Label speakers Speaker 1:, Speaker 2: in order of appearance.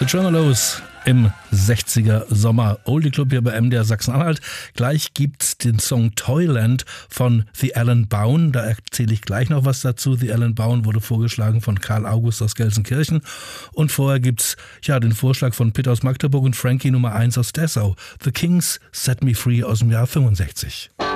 Speaker 1: The Tremolos im 60er Sommer Oldie Club hier bei MDR Sachsen-Anhalt. Gleich gibt's den Song Toyland von The Alan Bowen. Da erzähle ich gleich noch was dazu. The Alan Bowen wurde vorgeschlagen von Karl August aus Gelsenkirchen. Und vorher gibt's den Vorschlag von Pitt aus Magdeburg und Frankie Nummer 1 aus Dessau. The Kings Set Me Free aus dem Jahr 65.